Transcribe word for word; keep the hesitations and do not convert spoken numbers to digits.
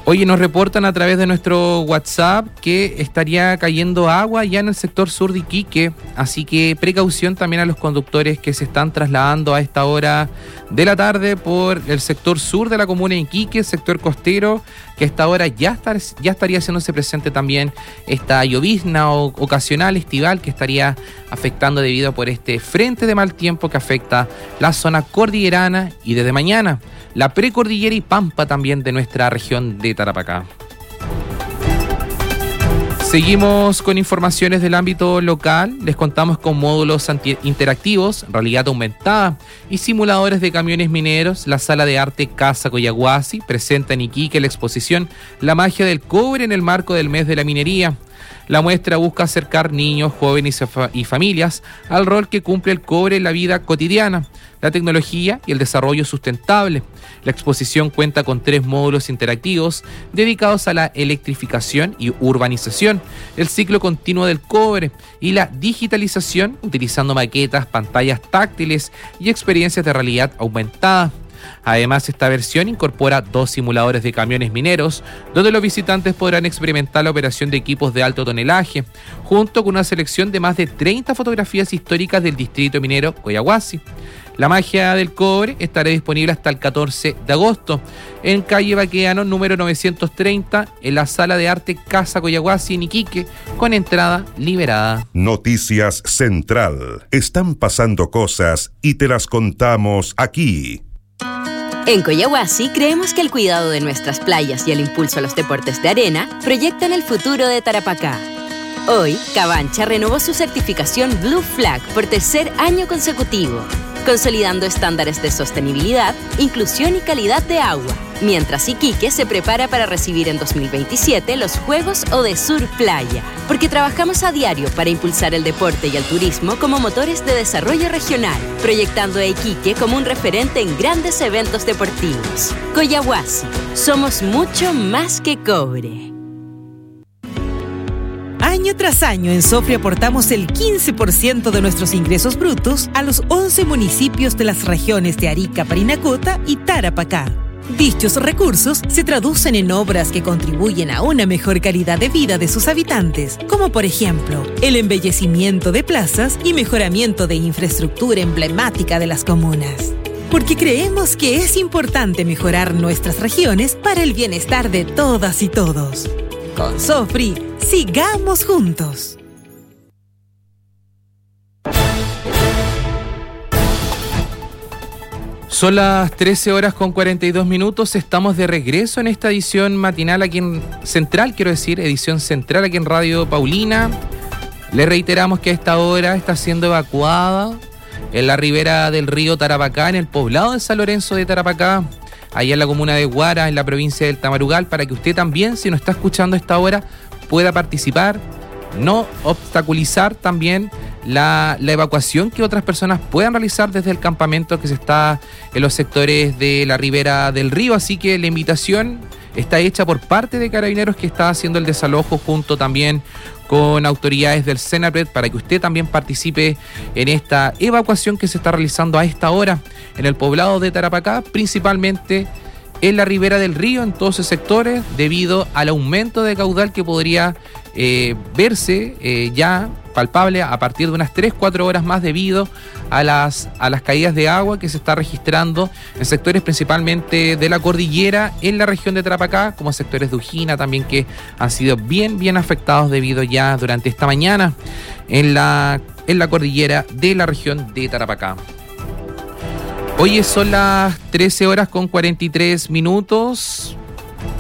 Oye, nos reportan a través de nuestro WhatsApp que estaría cayendo agua ya en el sector sur de Iquique, así que precaución también a los conductores que se están trasladando a esta hora de la tarde por el sector sur de la comuna de Iquique, sector costero, que a esta hora ya, estar, ya estaría haciéndose presente también esta llovizna o, ocasional estival que estaría afectando debido por este frente de mal tiempo que afecta la zona cordillerana y desde mañana la precordillera y pampa también de nuestra región de Tarapacá. Seguimos con informaciones del ámbito local. Les contamos con módulos interactivos, realidad aumentada y simuladores de camiones mineros. La Sala de Arte Casa Coyahuasi presenta en Iquique la exposición La Magia del Cobre en el marco del mes de la minería. La muestra busca acercar niños, jóvenes y familias al rol que cumple el cobre en la vida cotidiana, la tecnología y el desarrollo sustentable. La exposición cuenta con tres módulos interactivos dedicados a la electrificación y urbanización, el ciclo continuo del cobre y la digitalización utilizando maquetas, pantallas táctiles y experiencias de realidad aumentada. Además, esta versión incorpora dos simuladores de camiones mineros, donde los visitantes podrán experimentar la operación de equipos de alto tonelaje, junto con una selección de más de treinta fotografías históricas del distrito minero Coyahuasi. La Magia del Cobre estará disponible hasta el catorce de agosto en calle Baqueano número novecientos treinta, en la Sala de Arte Casa Coyahuasi en Iquique, con entrada liberada. Noticias Central. Están pasando cosas y te las contamos aquí. En Coyahuasi creemos que el cuidado de nuestras playas y el impulso a los deportes de arena proyectan el futuro de Tarapacá. Hoy, Cabancha renovó su certificación Blue Flag por tercer año consecutivo, consolidando estándares de sostenibilidad, inclusión y calidad de agua, mientras Iquique se prepara para recibir en dos mil veintisiete los Juegos Odesur Playa, porque trabajamos a diario para impulsar el deporte y el turismo como motores de desarrollo regional, proyectando a Iquique como un referente en grandes eventos deportivos. Coyahuasi, somos mucho más que cobre. Año tras año en Sofri aportamos el quince por ciento de nuestros ingresos brutos a los once municipios de las regiones de Arica, Parinacota y Tarapacá. Dichos recursos se traducen en obras que contribuyen a una mejor calidad de vida de sus habitantes, como por ejemplo, el embellecimiento de plazas y mejoramiento de infraestructura emblemática de las comunas. Porque creemos que es importante mejorar nuestras regiones para el bienestar de todas y todos. Con Sofri, sigamos juntos. Son las trece horas con cuarenta y dos minutos, estamos de regreso en esta edición matinal aquí en Central, quiero decir, edición central aquí en Radio Paulina. Le reiteramos que a esta hora está siendo evacuada en la ribera del río Tarapacá, en el poblado de San Lorenzo de Tarapacá, allá en la comuna de Huara, en la provincia del Tamarugal, para que usted también, si nos está escuchando a esta hora, pueda participar, no obstaculizar también la, la evacuación que otras personas puedan realizar desde el campamento que se está en los sectores de la ribera del río. Así que la invitación está hecha por parte de Carabineros, que está haciendo el desalojo junto también con autoridades del Senapred, para que usted también participe en esta evacuación que se está realizando a esta hora en el poblado de Tarapacá, principalmente en la ribera del río, en todos esos sectores, debido al aumento de caudal que podría eh, verse eh, ya palpable a partir de unas tres a cuatro horas más, debido a las, a las caídas de agua que se está registrando en sectores principalmente de la cordillera en la región de Tarapacá, como sectores de Ujina también, que han sido bien, bien afectados debido ya durante esta mañana en la, en la cordillera de la región de Tarapacá. Hoy son las trece horas con cuarenta y tres minutos.